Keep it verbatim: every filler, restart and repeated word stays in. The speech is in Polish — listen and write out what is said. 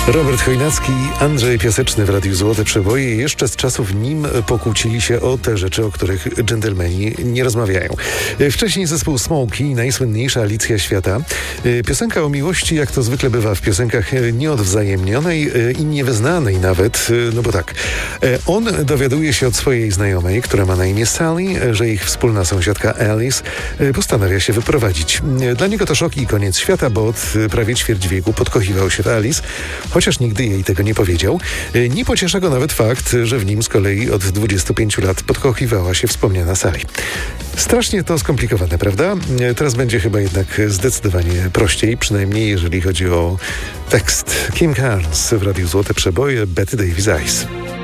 Robert Chojnacki, Andrzej Piaseczny w Radiu Złote Przeboje. Jeszcze z czasów nim pokłócili się o te rzeczy, o których dżentelmeni nie rozmawiają. Wcześniej zespół Smokey, najsłynniejsza Alicja świata. Piosenka o miłości, jak to zwykle bywa w piosenkach nieodwzajemnionej i niewyznanej nawet, no bo tak. On dowiaduje się od swojej znajomej, która ma na imię Sally, że ich wspólna sąsiadka Alice postanawia się wyprowadzić. Dla niego to szok i koniec świata, bo od prawie ćwierć wieku podkochiwał się w Alice, chociaż nigdy jej tego nie powiedział. Nie pociesza go nawet fakt, że w nim z kolei od dwudziestu pięciu lat podkochiwała się wspomniana Sally. Strasznie to skomplikowane, prawda? Teraz będzie chyba jednak zdecydowanie prościej, przynajmniej jeżeli chodzi o tekst. Kim Carnes w Radiu Złote Przeboje, Betty Davis Eyes.